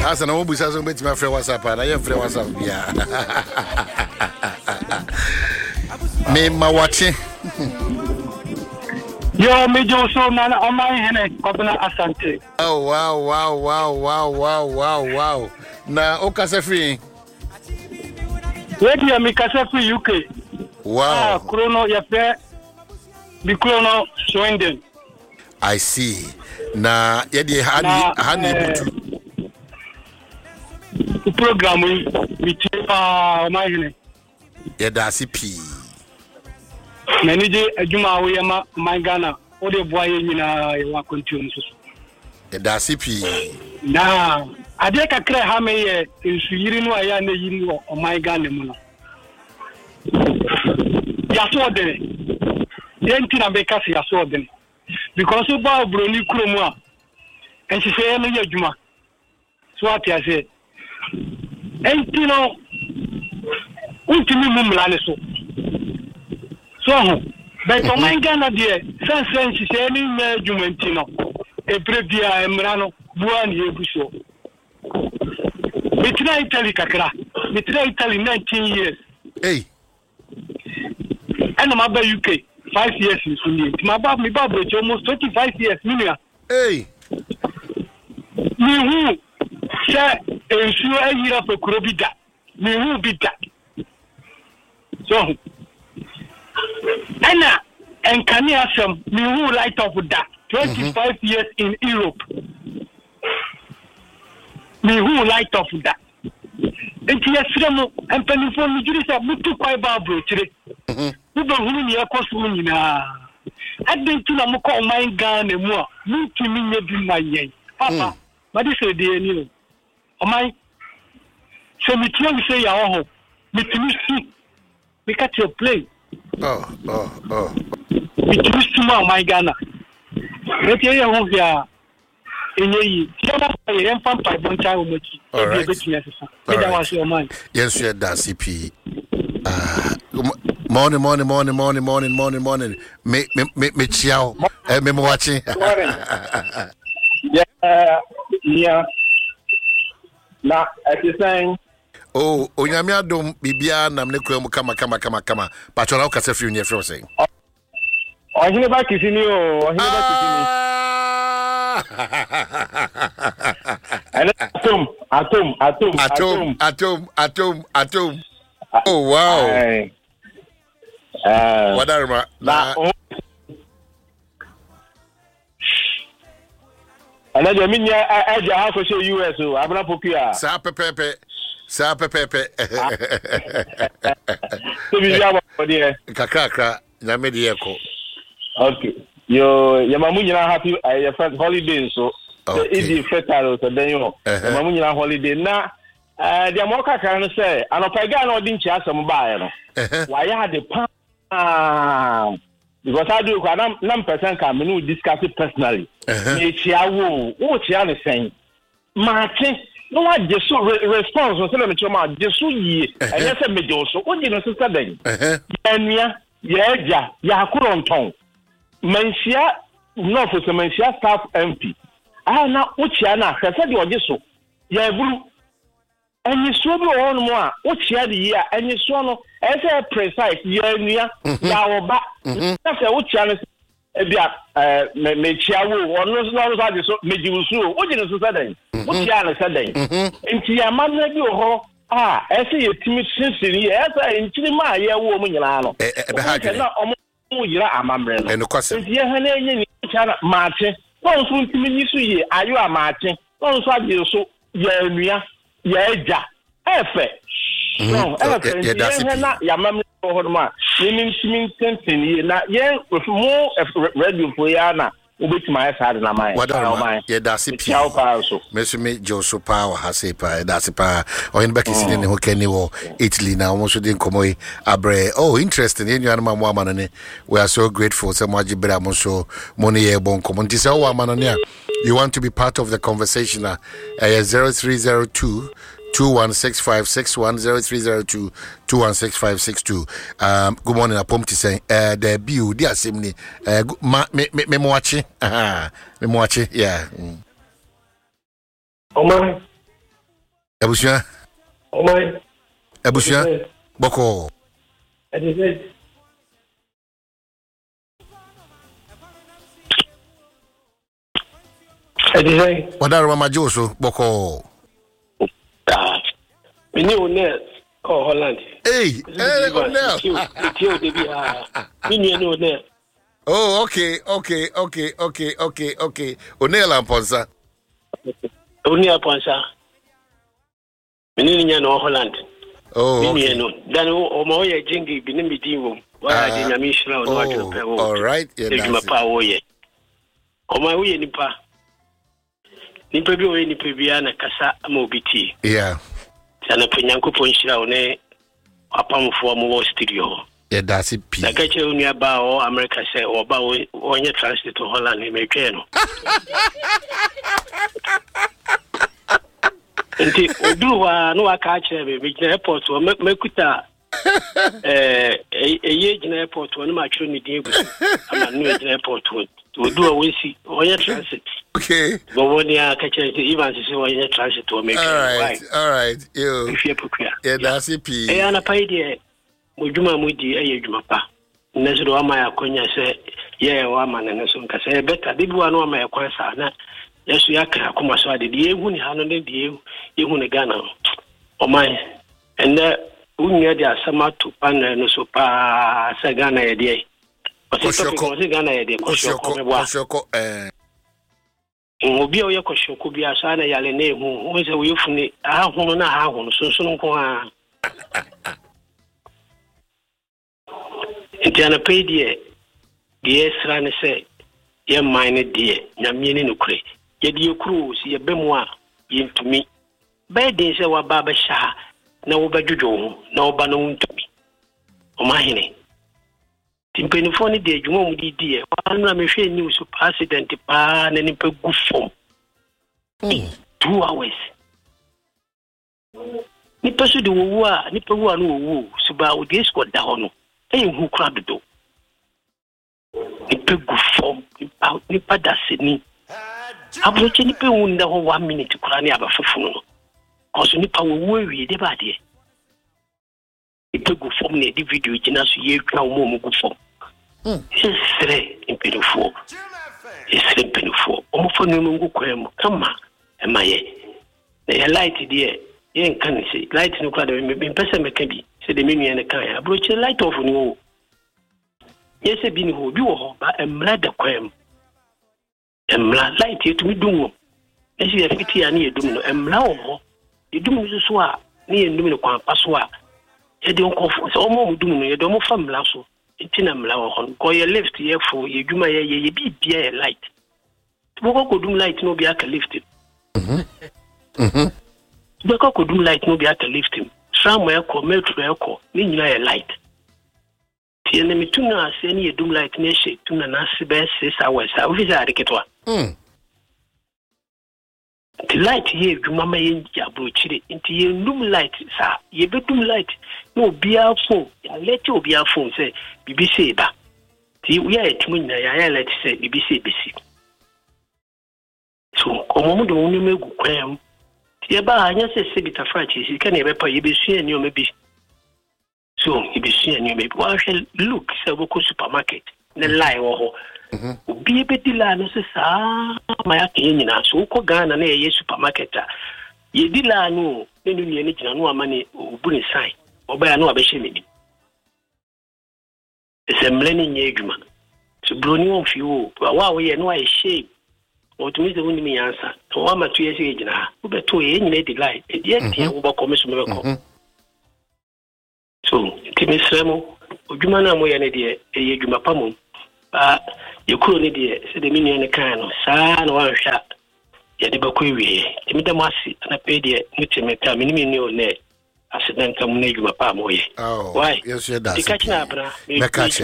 Asa na obusa so beti ma frɛ WhatsApp na ye frɛ WhatsApp bia. Me ma wache. Yo, me Joso na on my hene Kobna Asante. Oh wow. Na o kase free. Where me kase free UK. Wow. Chrono ya fe. The Chrono Swindon. I see. Na yedi hani butu. The program we chepa my hene. Yeda CP. Manage adwuma wo yema man Ghana o de boaye nyina wa continue so da CP na ade kakra ha me ye nsuyiri no aya na yiri wo o man Ghana mu no ya so de yenti na be kasi ya so de because o ba broni kuromu a enhye no ye adwuma so atia se enti no untimi mu mlane so but on my Ghana dear, since she said in Jumantino, a previa Emrano, Buan Yebuso. We try Italy Kakra, we try Italy 19 years. Hey, and I'm about UK 5 years in Sunday. My Bob, almost 25 years, Minia. Hey, me who say, ensure a year for Kurobida, me who be that. So, Anna and Kaniasam, me who light up with that 25 years in Europe. Me who light up with that. And Tiasramo and Penifon, you just have to quite Barbara today. Who don't win your costume. I didn't tell them call my gun and more. Me to me, you my yay. Papa, what is it, dear? You oh my. So me tell you say, oh, me to see. We got your play. Oh. We choose to my Ghana. Let you know here. In ye, I am from Pipon Child. All right. Yes, you had that CP. Morning. Me chiao. Me watching. Yeah. Now, as you're saying. Oh, onyame adom bibia nam ne kwam kama. Pachola o kase free ne frɛ say. Ohine ba kisini o, ohine ba kisini. Atom. Oh wow. Wadarma na ana jaminya aja ha ko se US o, abna popia. Sa pepepe. Kakra nyame de yeko. Okay. Yo yamamu nyina happy holiday so. Easy fetaro so den yo. Yamamu nyina holiday na dia mo kakra no say anopaga na odi nchi asem baaye no. Why had the pan because I do nam person can me discuss it personally. Me chia wo chia ne sen. Martin no one just response so let me tell you just ye and yes me so o di no sister den enia ya akuronton mansia no for mansia staff MP na uchia na hwese de oje so ya buru enyi so bi won mo a uchia de ye enyi so no ese precise ya enia ya oba na se uchia no ebia me chiawo ono so so so mejiwusu o je no sister den uchia na sister den enti ya manna bi ho ese yetimi sinsiri ese nchiri ma ye wo mu nyina no be ha je na omo yira amamre no enokwase enti ye ha na enye ni chara maate won so ntimi ni so ye ayo amaate won so ade so ya enua ya eja efe no efe na ya mamre ho no ma ni ntimi tenteni na ye mo radio for ya na obetima ya sade na mai ye da CP me Joso Power hasepa da sepa o yin back in ne ho kani wo Italy na wo so din komo abre interesting yen anu ma mo amana we are so grateful so mo agibra mo so mo ne ye bon komo nti se wo amana ne you want to be part of the conversation 0302 216561 0302 good morning apomti say the bill di asem ni me mo wachi yeah Oma Abusua. Omai. Abusua. Boko. Wadara mama Joso Boko. We knew Nell or Holland. Hey, Nell. Oh, okay. O'Neill and Ponsa. O'Neill Ponsa. We knew no Holland. Oh, okay. Then Omoya Jingy, Binimi Divo. Why I didn't miss now. All right, yeah, my power. On my way, Nipa. Nipa bi o nipa bi ana kasa amobiti. Yeah. Sana penyanko ponshira one apamfo mo studio. Yeah, that's it. Na kache unia ba o America say o ba onye transit to Holland me twe no. Nti oduwa no aka kire me gina airport o mekuta eye gina airport o no ma twere ni din egu. Ama no gina airport o oduwa wesi onye transit. Okay. But when you are catching even to see what you transit to make. All right. You. Yeah, that's it. Eh, ana paidi. Mujuma mudi juma pa. Nezo wa ma yakonya se ye wa ma na neso nka se better. Bibi wa no ma yakwansa na yesu yaka akoma so ade de ehu ni hano ne de ehu ne Ghana. O mai. Ende unya de asama to pan no so pa se Ghana ye de. O se to ko se Ghana ye de ko shoko obi o yekoshoko bi asa na yale na ehu o se wo yefuni ahunu na ahunu sunsun nko a entiana pedie die sra ne se ye mine die nyame ni nukure ye die kuru si ye bemu a yentumi be de se wa baba sha na wo badwodwo na wo ba no ntumi o mahine timpeni ni de dwuma mu di wana mehwe news president pa na nipa gu form 2 hours nipa so de wo a nipa wo a no wo suba o de squad da hono hu kra dodo nipa gu form nipa da seni abroche nipa wu nda ho 1 minute kra ne abafufu no koso nipa wo wi de ba de nipa gu form ne di video gina so ye twa wo mu gu form Isre impedofo. Isre impedofo. Omo fo no ngu kwem kama emaye. Na ya light die ye nkan se light no kra de me pese meka bi se de menu ene kan ya broche light off ni o. Ye se bi ni ho bi wo ho ba emra de kwem. Emra light ye tumi dum wo. Esi ya fiti ya ni ye dum no emra wo ho. Ye dum so a ni ye dum no kwan paso a ye de onko so omo mu dum no ye de omo fa mla so. Itina mla wo hon ko ye lift ye fo ye dwuma ye bibia ye light boko ko dum light no bi aka lift boko ko dum light no bi aka lift tram e ko metro e ko ni nyina ye light tie ne mituna ase ni ye dum light ne she tuna na se be 6 hours a ofisa adeketwa the light ye dwuma ma ye jabro chire nti ye dum light sa ye be dum light no bia phone ya let you bia phone say BBC ba ti we are etmu nyina ya let say BBC bisi so omo do wonu megu kwam ti e ba anya se bita frachi si kan e be pa ye be sua ni o me bi so e be sua ni o me bi wa hwe look say go supermarket ne lie wo ho obi be di la no se sa ma ya ke nyina so ko Ghana na ye supermarket a ye di la no ne nu ni gina no amane obu ni sign oba ya no abehye me bi esembleni nye adwuma so broni won fi wo wa wo ye no ai shape o tumi ze woni mi yansa to wa ma tu ye se gina ha wo beto ye nyina di lie e die tie wo ba komiso me ko so timi sremo adwuma na mo ye ne de ye adwuma pa mo ye kuro ne de se de mini ne kan no saa na wa hwa ye de ba ko wie timi da masi na pe de mutime ka mini ni o ne accident kam na adwuma pa mo ye why yes you that ikachina abra me catch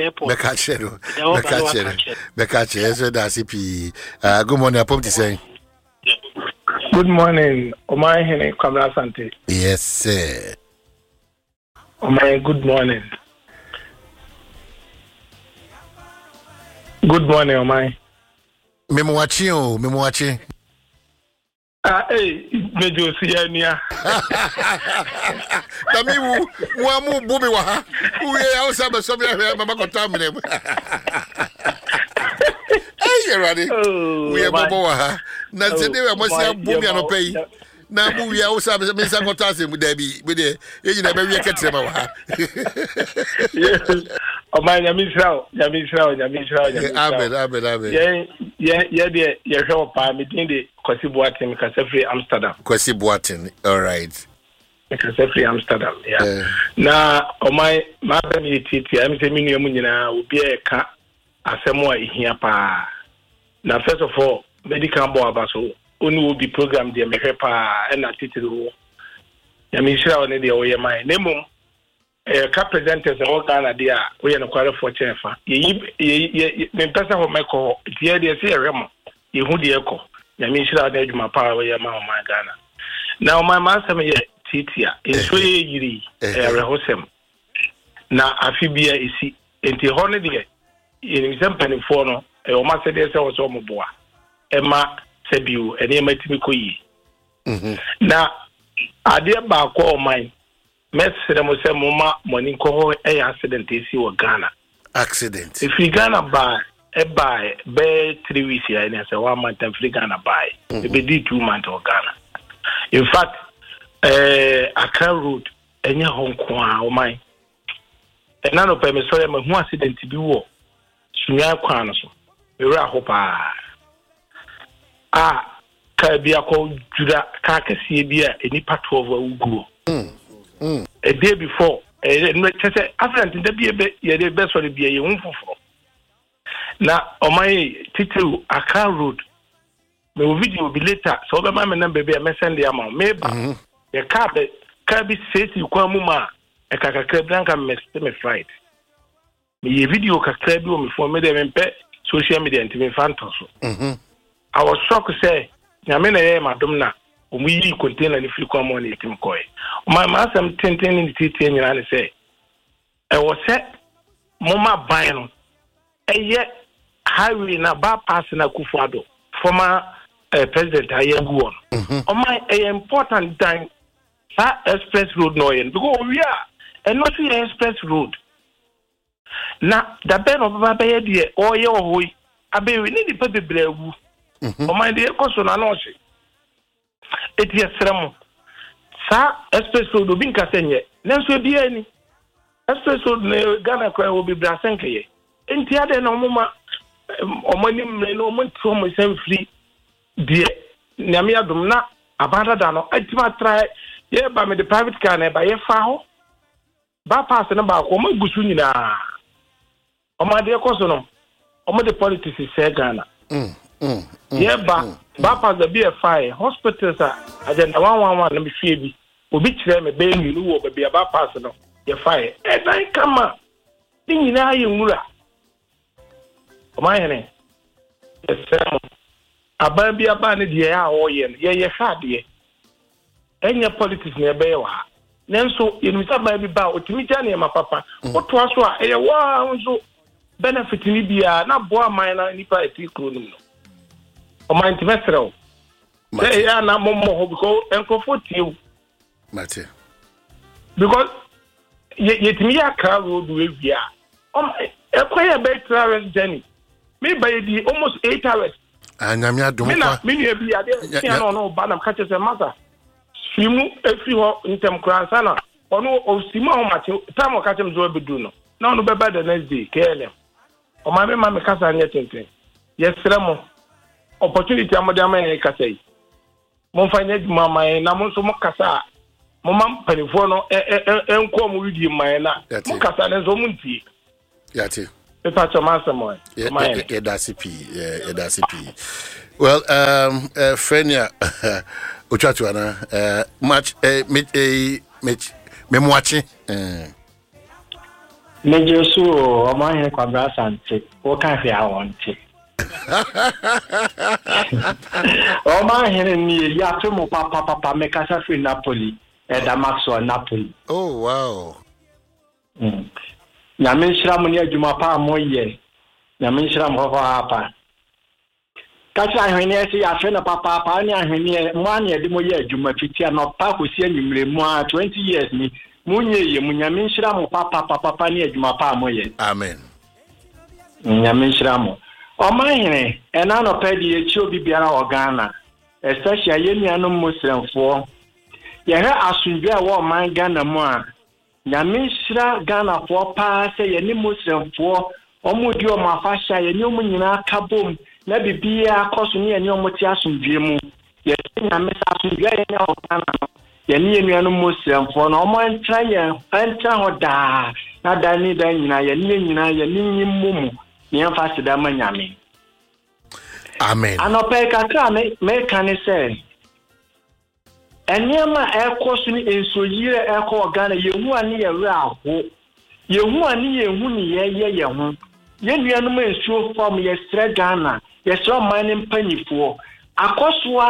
yes that CP good morning apom ti say good morning Omai Hene Kwamra Sante. Yes sir. Omai good morning. Good morning Omai. Memo wachi Major Siania. Tamimu, Muamu Bubiwa, we also have some Mamma Contaminate. Hey, ready? We are Boboa. Nancy, I must have Bubiano pay. Now we also have Miss Agotas with Debbie, with the agent of every catcher. Oh, my Yamisra. Yeah, show up. Meeting the Kwasi Boateng, Kasefri Amsterdam. Kwasi Boateng, all right. Kasefri Amsterdam, yeah. Now, oh my titi, I'm saying, Munina will be a car, a somewhere here. Now, first of all, medical boabaso only will be programmed the Mehepa and a title. Yamisra on the way, my name. Presenters all Ghana there we are quite fortunate for ye person who make call here they say remo you who the echo yami shira na adwuma pa we ma Ghana now my master me titia is we yiri rehosem na afibia isi enti hono de in example for no o ma se de se o so mo boa e ma se biu e ne matimi koyi na ade ba ko o man Messi mo say mama money ko e accident isi wo Ghana. Accident. If you Ghana buy 3 weeks here and say 1 month and free Ghana buy. It be 2 months of Ghana. In fact, Accra Road enye Hong Kong o man. E na no pe me sorry me hu accident bi wo. Sunya kwan no so. Me ra ho pa. Ka bia ko juda ka kase bia enipa 12 uguo. A day before, after the best for the be a for. Now, on my title, Accra Road, the video will be later. So, the mamma number be a messenger amount. Maybe the car be says you come, Muma, a Cacablanca me fright. Me video Cacabu me for me, them social media and to me phantoms. I was shocked to say, Yamina, Madonna. We contain any free common eating coy. My master, I'm 10 in the tea and say, I was set Moma Bino. And yet, highway na bypass na Kufado, former president Ayaguan. On my important time, that express road noise because we are and not the express road. Now, the bed of Babaya dear, or your way, I be we need to put the blue. On my dear Coson and it is Ramo. Sa express road will be Cassenye. Nancy be any express road Ghana will be Brasenke. In the other no mama or money no money from myself free. Dear Namia Dumna, Abandano, I try, yeah, by me the private car by a foul. Bypass and about Omo Gusunina. O my dear Cosono, Omo the politics is Ghana. Yeah, bypass the BFI hospitals are agenda 111 let me see will be them a baby you will be a bypass no your fire and I come up thing na you mura o my name yes aban bi aban de ya o ye ye hwa de enya politics na be wa nanso yenimisa ba bi ba otimi ja na ma papa oto aso a ye wa nso benefit ni bia na boa man na nipa etikro no o my investor say ya na momo because enkofo tie Mate. Because yetimi ya car road we via quite a better hours journey. Me by the almost 8 hours. Anyamia do me be there no banam catch a matter. Simu every in term kransana ono o simu o mate time o catch them zo be do no. Now no be the next day KLM. O ma me kasa anya tenten. Yes remo opportunity amodama e kasa yi. Mon fanya mama na mon so mo kasa Mama penifo no enko mu widi man na mo kasa ne zo muntie yati e pa chama samo e da CP well Frenia ochatu ana match me moachi meje so o ma he kwabra sante o kan fi awonte o ma he ni ya to mo papa me kasa fi Napoli Damaxo Napoli. Oh wow. Yamin shram ni adwuma pa moye. Yamin shram ho hapa. Catch ahwenye say afena papa ni ahwenye mwani ade mo ye adwuma fitia no pa kosi anyimre mu 20 years ni munye ye munyame nhyira mo papa ni adwuma pa mo ye. Amen. Nyame nhyira mo. Omahene ena no pedi echi obi biara Ghana, especially yenuanom Muslimfo. Ye ha asundwe a wo man Ghana mu a nyame nhyira Ghana fo pa se ye ni Muslimfo omudi o mafasha ye ni omu nyina kabom na bibia akoso ni ye ni omoti asundwe mu. Ye nyame sa asundwe ye ni Ghana no. Ye ni yenuanom Muslimfo no omo entra ho da na da ni da nyina ye ni nyimumu. Ni emphasize da manyame. Amen. Anope kakra me kan say eniema ekoso ni ensoyire eko Ghana yehu ani yewe aho yehu ani yehu ni ye ho ye nuanum ensuo form ye stre Ghana ye so man mpanyifo akoso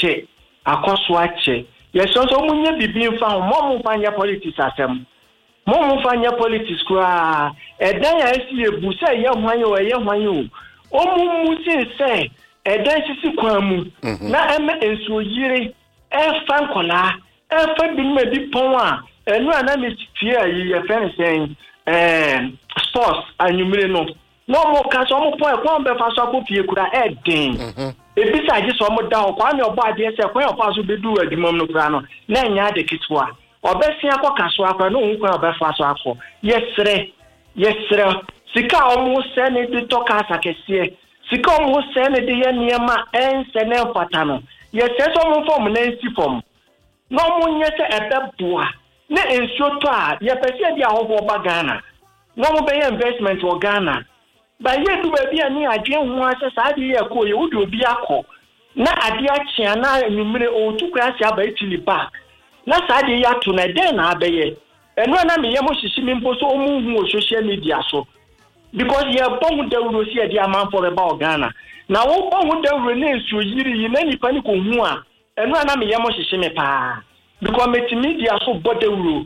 ache ye so munye bibi mfa ho mo mfanya politics asem mo mfanya politics kwa edan ya esi ebu say ye hwan yo omumu say edan sisi kwamu na eme ensoyire efa nkola efa bi di pon a enu ana me tie ayi ye fen sen sports anyumire no mo ka so mo pon e kon be fa so akopie kura eden ebi sa ji so mo da o kwa me obo ade se kwan ofa so bedu adwumam no kura no na nya ade kitwa obesia akọ so akwa no hu kwa obefa so akọ yesre sika omo se ne di to ka sakese sika omo se ne di ye niema ense ne mfata no yese so mo form na ensi form no mo nyese ebeboa na ensuo to a ye pese di ahoho ba Ghana no mo be investment wo Ghana ba ye du ba bia ni adwe ho ase sa de ye ko ye wudi obi akọ na ade achia na enumere o tukura ase aba itili back na sa de ya to na den na abeye enu na me ye mo hihyi mi mpo so omu hu o social media so because ye bon dawuro si e di amanfo be ba Ghana na wo bon dawuro na ensuo yiri yi na nipa ni ko hu a enu na me ye mo hihyi me pa because media so bodawuro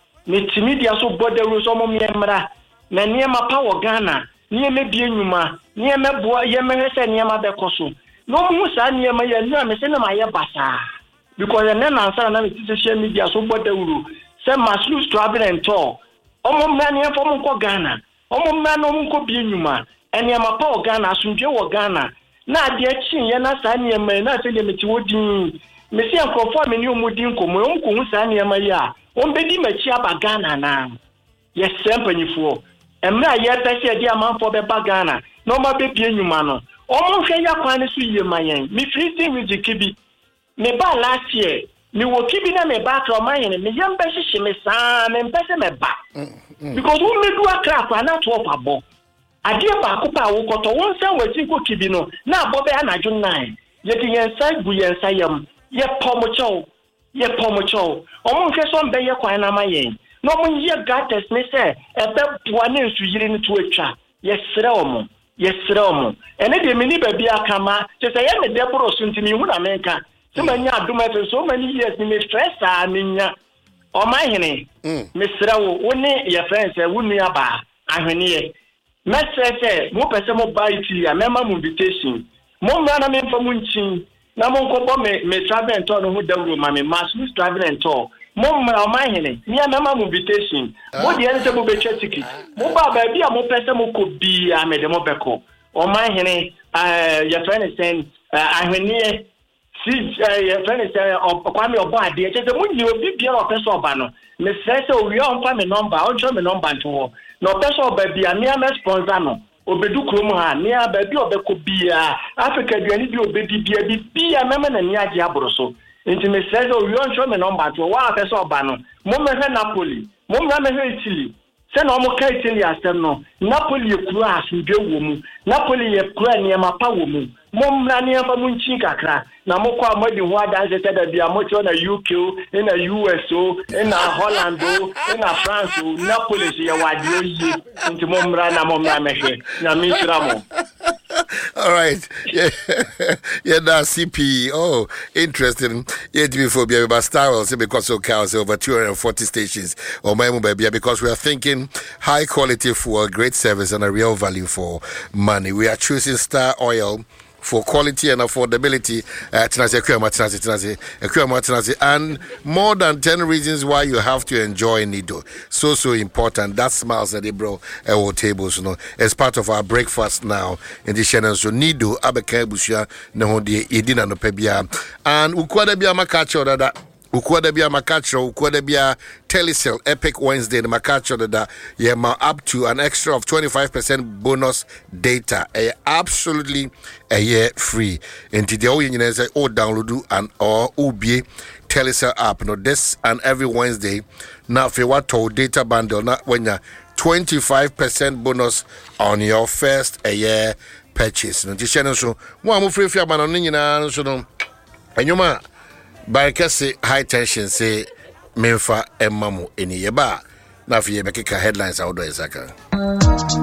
so mo miemra na niema pa wo Ghana niema bie nyuma niema boa ye mehese niema be koso no mu sa niema ye nu me se na ma ye basa because na answer na me social media so bodawuro se maslus travel and tour omo mna niema fo mo ko Ghana omo mna no mo ko bie nyuma eniema pa wo Ghana asundwe wo Ghana na ade achi ye na sa niema na se de meti wodin mesi ankofo me ni omudin komo onko hu sa niema ya ombedi machi aba Ghana na yes sempanyifo emra ye pese di amanfo be ba Ghana no ma be bie nyuma no omo hwe ya kwan so yie mayen mi freezing music bi me ba last year mi wo kibi na me ba kra mayen me yam be hihye me saa me pese me ba because wo me du akra kwa na to opabo ade ba ko pa wo koto won san wati ko kibi no na abo be anadwo 9 ye ti yensa bu yensa yam ye pomocho omo hwe so mbe ye kwan na mayen no mo ye gates me say ebe bua na nsuyiri ni to atwa yesre omo ene de mini ba bia kama se say ye me debro so ntimi hu na menka se manya aduma fe so many years ni me stress a menya o ma hene me sre wo ne ye friends e wunu aba ahwene ye me say mo pese mo buy tea a mema mo invitation mo mra na me mfa mo nchin na mo nkobo me travel and tour no hu dawro ma me mass travel and tour mo mra ma hene ni a mema mo invitation mo de ense mo be check ticket mo ba bi a mo pese mo ko bi a me de mo beko o ma hene your friend is saying ahwene si your friend is saying kwa me obo ade che se mo nyi obi bia o pese oba no me say we on fa me number o show me number nto no pese oba bia me am sponsor no obedu krom ha me a ba bi obeko bia Africa duani bi obedi bia mema na ni age aboroso nti me say we on show me number to wa pese oba no mo me hwe Napoli mo me hwe Italy se na mo ka Italy asem no Napoli ye kura asudwe wo mu Napoli ye kura niema pa wo mu mo mra niema mu nchi kakra na mo kwa amadi ho adanse tada bia mo cho na UK na US na Holland na France Napoli ye wadio yi nti mo mra na mo mra mehwe na mi sira mo. All right. Yeah, that's CP. Oh, interesting. Yeah, before be about Star Wars because so cows over 240 stations or my baby because we are thinking high quality for great service and a real value for money. We are choosing Star Oil for quality and affordability. And more than 10 reasons why you have to enjoy Nido. So important. That smiles at the bro our tables, as part of our breakfast now in the channel. So Nido abeka bushia no de edina no pebia and ukwada bia makacho that ukwada bia makacho ukwada bia Telecel Epic Wednesday the makacho that up to an extra of 25% bonus data absolutely a year free into the download and or ubie Telecel app this and every Wednesday now if you want to data bundle not when you 25% bonus on your first a year purchase. No channel so one free fee ban on nyina so no enyuma barkase high tension say memfa emamu eni yeba na fi yebeka headlines out do ezaka